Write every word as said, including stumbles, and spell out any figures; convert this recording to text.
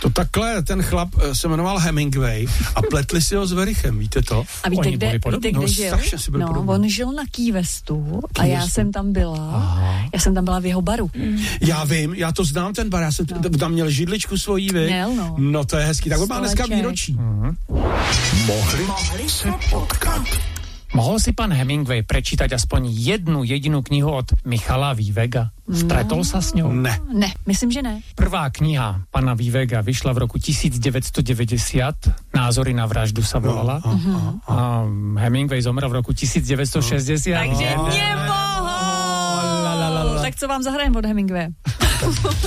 To takhle, ten chlap se jmenoval Hemingway a pletli si ho s Verichem, víte to? A víte, Oni kde, byli podobní. víte, kde No, žil? strašně si byl No, podobný. on žil na Key Westu a Key já Westu. jsem tam byla. Aha. Já jsem tam byla v jeho baru. Já vím, já to znám ten bar, já jsem No. t- tam měl židličku svojí, vy? Měl, no. No to je hezký, tak on má dneska Stoleček. výročí. Mohli, Mohli se potkat. Mohol si pán Hemingway prečítať aspoň jednu jedinú knihu od Michala Vývega? Stretol sa s ňou? Ne. Ne, myslím, že ne. Prvá kniha pána Vývega vyšla v roku devätnásťstodeväťdesiat, Názory na vraždu sa volala. No, aha, aha. A Hemingway zomrel v roku devätnásťstošesťdesiat. Takže nemohol! Tak co vám zahrajem od Hemingwaye?